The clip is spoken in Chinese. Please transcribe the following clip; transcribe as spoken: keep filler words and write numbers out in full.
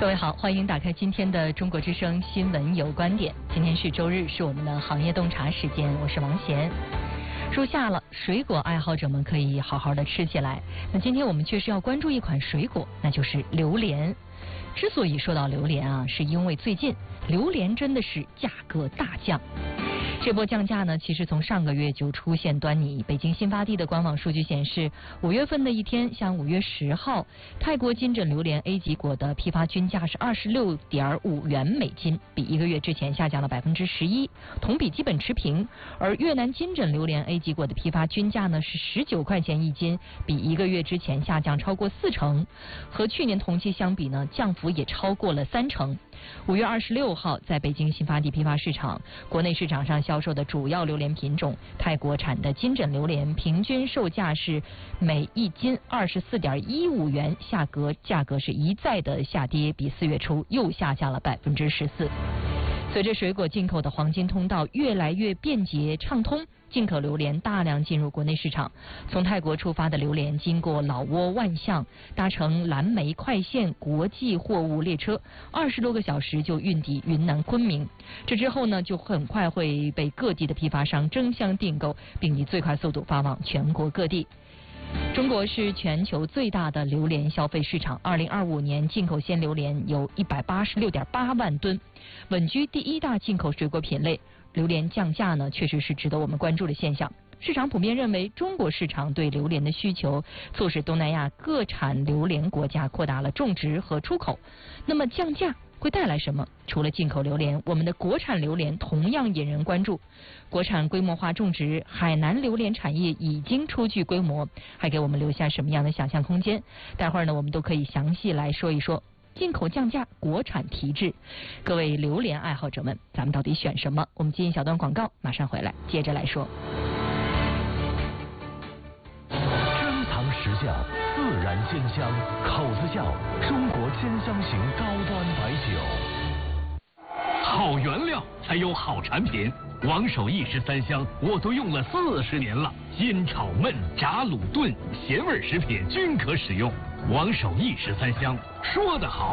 各位好，欢迎打开今天的中国之声新闻有观点。今天是周日，是我们的行业洞察时间，我是王贤。入夏了，水果爱好者们可以好好的吃起来。那今天我们确实要关注一款水果，那就是榴莲。之所以说到榴莲啊，是因为最近榴莲真的是价格大降。这波降价呢，其实从上个月就出现端倪。北京新发地的官网数据显示，五月份的一天，像五月十号，泰国金枕榴莲 A 级果的批发均价是二十六点五元每斤，比一个月之前下降了百分之十一，同比基本持平。而越南金枕榴莲 A 级果的批发均价呢是十九块钱一斤，比一个月之前下降超过四成，和去年同期相比呢，降幅也超过了三成。五月二十六号，在北京新发地批发市场，国内市场上销售的主要榴莲品种泰国产的金枕榴莲，平均售价是每一斤二十四点一五元，下格价格是一再的下跌，比四月初又下降了百分之十四。随着水果进口的黄金通道越来越便捷畅通，进口榴莲大量进入国内市场。从泰国出发的榴莲经过老挝万象，搭乘蓝莓快线国际货物列车，二十多个小时就运抵云南昆明。这之后呢，就很快会被各地的批发商争相订购，并以最快速度发往全国各地。中国是全球最大的榴莲消费市场，二零二五年进口鲜榴莲有一百八十六点八万吨，稳居第一大进口水果品类。榴莲降价呢，确实是值得我们关注的现象。市场普遍认为，中国市场对榴莲的需求，促使东南亚各产榴莲国家扩大了种植和出口。那么降价会带来什么？除了进口榴莲，我们的国产榴莲同样引人关注。国产规模化种植，海南榴莲产业已经初具规模，还给我们留下什么样的想象空间？待会儿呢，我们都可以详细来说一说。进口降价，国产提质，各位榴莲爱好者们，咱们到底选什么？我们接一小段广告，马上回来接着来说。 珍藏实酵，自然鲜香，口子窖中国鲜香型高端白酒。 好原料才有好产品，王守义十三香我都用了四十年了，煎炒焖炸卤炖咸味食品均可使用。王守义十三香，说得好。